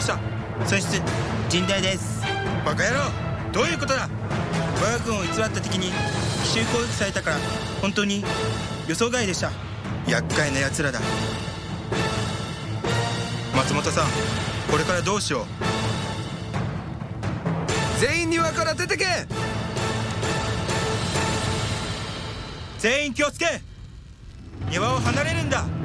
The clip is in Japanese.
した。 損失甚大です。 バカ野郎、どういうことだ。我が軍を偽った敵に奇襲攻撃されたから、本当に予想外でした。厄介な奴らだ。松本さん、これからどうしよう。 全員庭から出てけ。 全員気をつけ。庭を離れるんだ。